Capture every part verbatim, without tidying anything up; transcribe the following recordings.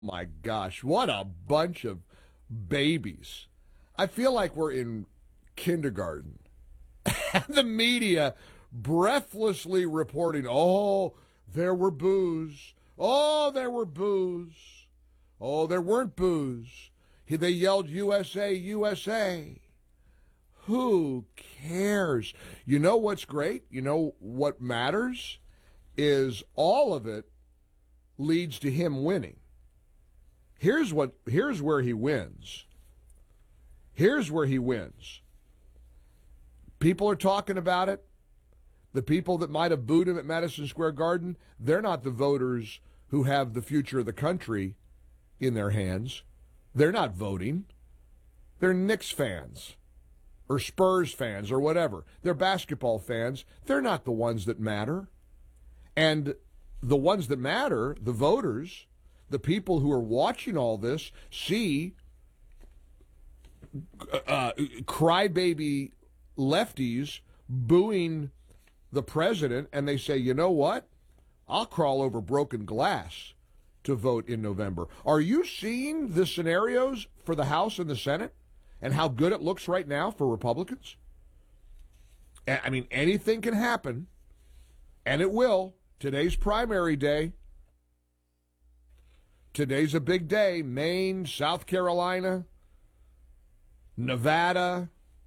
My gosh, what a bunch of babies. I feel like we're in kindergarten. The media breathlessly reporting, oh, there were boos. Oh, there were boos. Oh, there weren't boos. They yelled U S A, U S A. Who cares? You know what's great? You know what matters? Is all of it leads to him winning. Here's what here's where he wins. Here's where he wins. People are talking about it. The people that might have booed him at Madison Square Garden, they're not the voters who have the future of the country in their hands. They're not voting. They're Knicks fans or Spurs fans or whatever. They're basketball fans. They're not the ones that matter. And the ones that matter, the voters, the people who are watching all this, see uh, crybaby lefties booing the president, and they say, you know what? I'll crawl over broken glass to vote in November. Are you seeing the scenarios for the House and the Senate and how good it looks right now for Republicans? I mean, anything can happen, and it will. Today's primary day. Today's a big day. Maine, South Carolina, Nevada.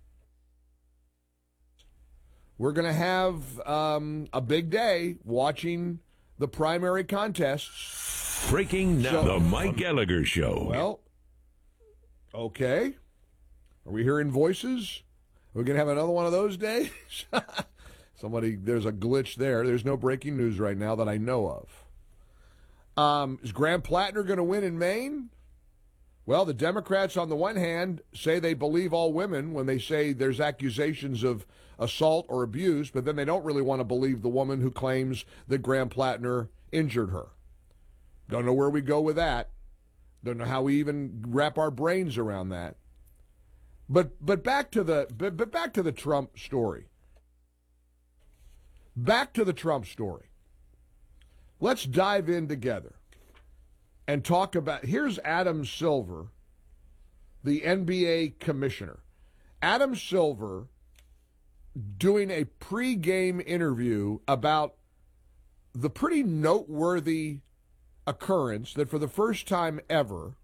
We're going to have um, a big day watching the primary contests. Breaking now, so, the Mike Gallagher Show. Well, okay. Are we hearing voices? Are we going to have another one of those days? Somebody, there's a glitch there. There's no breaking news right now that I know of. Um, is Graham Plattner going to win in Maine? Well, the Democrats, on the one hand, say they believe all women when they say there's accusations of assault or abuse, but then they don't really want to believe the woman who claims that Graham Plattner injured her. Don't know where we go with that. Don't know how we even wrap our brains around that. But but back to the but, but back to the Trump story. Back to the Trump story. Let's dive in together and talk about, here's Adam Silver, the N B A commissioner. Adam Silver doing a pregame interview about the pretty noteworthy occurrence that for the first time ever,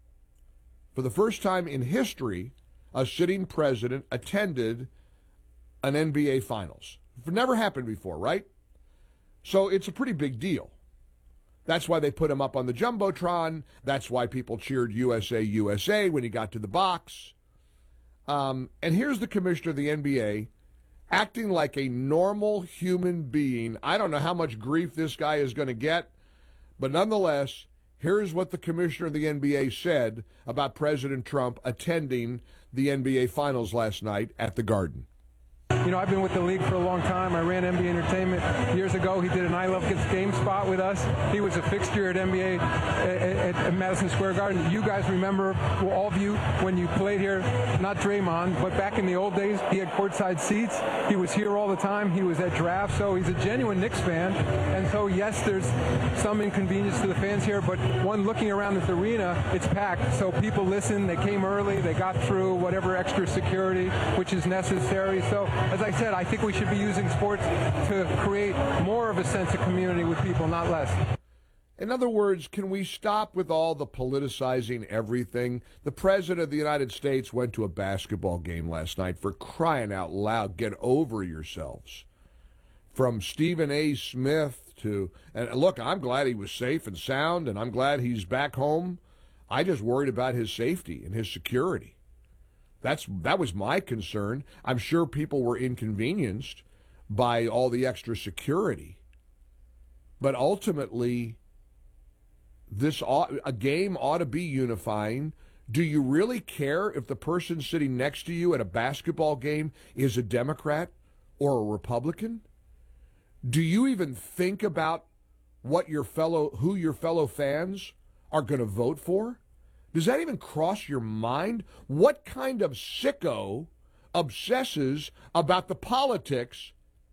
for the first time in history, a sitting president attended an N B A Finals. It never happened before, right? So it's a pretty big deal. That's why they put him up on the Jumbotron. That's why people cheered U S A, U S A when he got to the box. Um, and here's the commissioner of the N B A acting like a normal human being. I don't know how much grief this guy is going to get, but nonetheless, here's what the commissioner of the N B A said about President Trump attending the N B A Finals last night at the Garden. You know, I've been with the league for a long time. I ran N B A Entertainment years ago. He did an I Love Kids game spot with us. He was a fixture at N B A at, at Madison Square Garden. You guys remember, well, all of you, when you played here, not Draymond, but back in the old days, he had courtside seats. He was here all the time. He was at drafts, so he's a genuine Knicks fan. And so, yes, there's some inconvenience to the fans here, but one looking around this arena, it's packed. So people listen. They came early. They got through whatever extra security, which is necessary. So, as I said, I think we should be using sports to create more of a sense of community with people, not less. In other words, can we stop with all the politicizing everything? The President of the United States went to a basketball game last night. For crying out loud, get over yourselves. From Stephen A. Smith to, and look, I'm glad he was safe and sound, and I'm glad he's back home. I just worried about his safety and his security. That's that was my concern. I'm sure people were inconvenienced by all the extra security. But ultimately, this ought, a game ought to be unifying. Do you really care if the person sitting next to you at a basketball game is a Democrat or a Republican? Do you even think about what your fellow who your fellow fans are going to vote for? Does that even cross your mind? What kind of sicko obsesses about the politics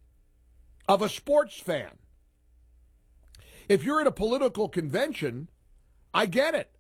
of a sports fan? If you're at a political convention I get it.